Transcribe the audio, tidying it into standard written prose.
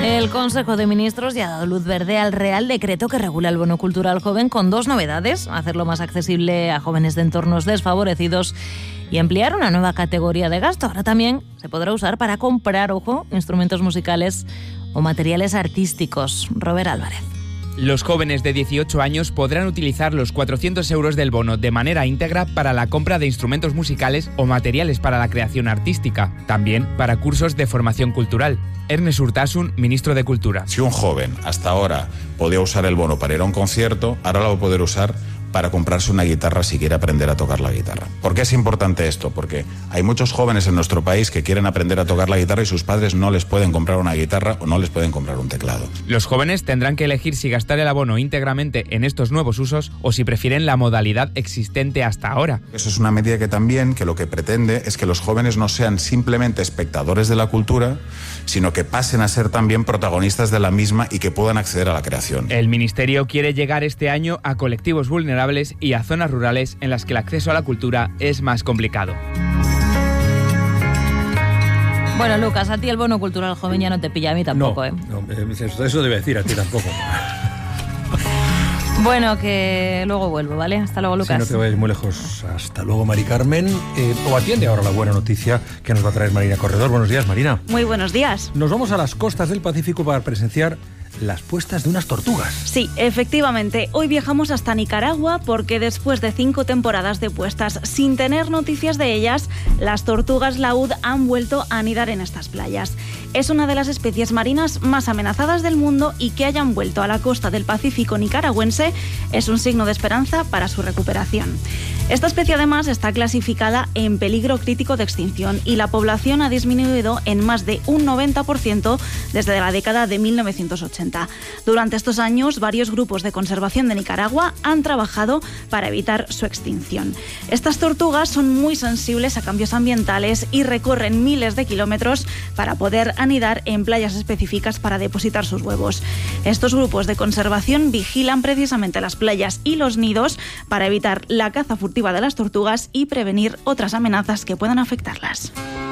El Consejo de Ministros ya ha dado luz verde al Real Decreto que regula el bono cultural joven con dos novedades: hacerlo más accesible a jóvenes de entornos desfavorecidos y ampliar una nueva categoría de gasto. Ahora también se podrá usar para comprar, ojo, instrumentos musicales o materiales artísticos. Robert Álvarez. Los jóvenes de 18 años podrán utilizar los 400 euros del bono de manera íntegra para la compra de instrumentos musicales o materiales para la creación artística, también para cursos de formación cultural. Ernest Urtasun, ministro de Cultura. Si un joven hasta ahora podía usar el bono para ir a un concierto, ahora lo va a poder usar para comprarse una guitarra si quiere aprender a tocar la guitarra. ¿Por qué es importante esto? Porque hay muchos jóvenes en nuestro país que quieren aprender a tocar la guitarra y sus padres no les pueden comprar una guitarra o no les pueden comprar un teclado. Los jóvenes tendrán que elegir si gastar el abono íntegramente en estos nuevos usos o si prefieren la modalidad existente hasta ahora. Eso es una medida que lo que pretende es que los jóvenes no sean simplemente espectadores de la cultura, sino que pasen a ser también protagonistas de la misma y que puedan acceder a la creación. El Ministerio quiere llegar este año a colectivos vulnerables y a zonas rurales en las que el acceso a la cultura es más complicado. Bueno, Lucas, a ti el bono cultural joven ya no te pilla, a mí tampoco, No, eso debe decir, a ti tampoco. Bueno, que luego vuelvo, ¿vale? Hasta luego, Lucas. Si no te vayas muy lejos. Hasta luego, Mari Carmen. O atiende ahora la buena noticia que nos va a traer Marina Corredor. Buenos días, Marina. Muy buenos días. Nos vamos a las costas del Pacífico para presenciar las puestas de unas tortugas. Sí, efectivamente. Hoy viajamos hasta Nicaragua porque después de 5 temporadas de puestas sin tener noticias de ellas, las tortugas laúd han vuelto a anidar en estas playas. Es una de las especies marinas más amenazadas del mundo y que hayan vuelto a la costa del Pacífico nicaragüense es un signo de esperanza para su recuperación. Esta especie además está clasificada en peligro crítico de extinción y la población ha disminuido en más de un 90% desde la década de 1980. Durante estos años, varios grupos de conservación de Nicaragua han trabajado para evitar su extinción. Estas tortugas son muy sensibles a cambios ambientales y recorren miles de kilómetros para poder anidar en playas específicas para depositar sus huevos. Estos grupos de conservación vigilan precisamente las playas y los nidos para evitar la caza furtiva de las tortugas y prevenir otras amenazas que puedan afectarlas.